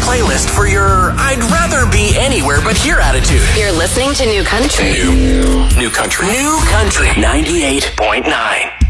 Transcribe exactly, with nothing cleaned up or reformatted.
playlist for your I'd rather be anywhere but here attitude. You're listening to New Country. New, new country. New country. ninety-eight point nine.